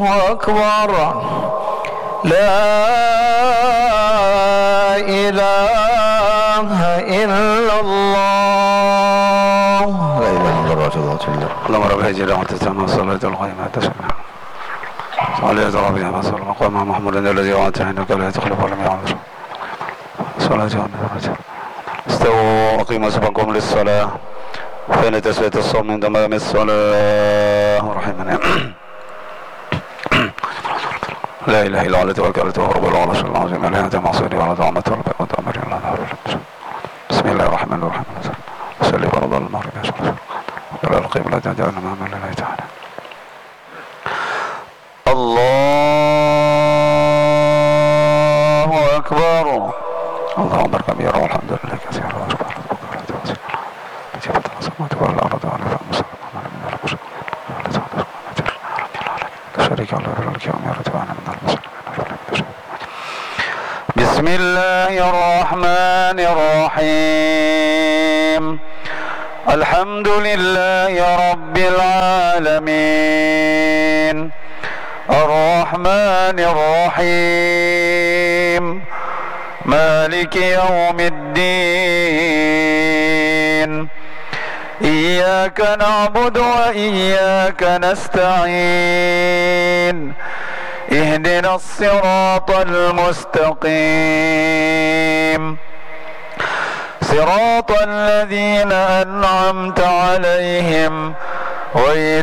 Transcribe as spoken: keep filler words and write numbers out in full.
أكبر. لا إله إلا الله. لا إله إلا الله جل وعلا. اللهم رب هذه الدعوة التامة والصلاة القائمة تشفع صلى الله عليه وسلم مقام محمود الذي وعدته إنك لا تخلف ولم يعمر صلاة ونعمة. استووا وأقيموا صفكم للصلاة فإن تسوية الصوم من تمام الصلاة رحمنا. لا إله إلا الله توكلت وهو رب العرش العظيم لا يهدي معصيني ولا دعمة ربك وتأمر إلا نهار. بسم الله الرحمن الرحيم. صلي فرض المغرب يا صلاة ولا القبلة جعلنا مع من لله تعالى. الله أكبر. الله أكبر كبيرا والحمد لله كثيرا وسبحان الله بكرة وأصيلا. بجبت السماوات والأرض وعلى فأمس الرحمن من البشر وعلى تعالى شريك الله لك يوم يرتوانا من المسلمين. بسم الله الرحمن الرحيم. الحمد لله رب العالمين الرحمن الرحيم مالك يوم الدين. إياك نعبد وإياك نستعين. اهدنا الصراط المستقيم صراط الذين أنعمت عليهم غير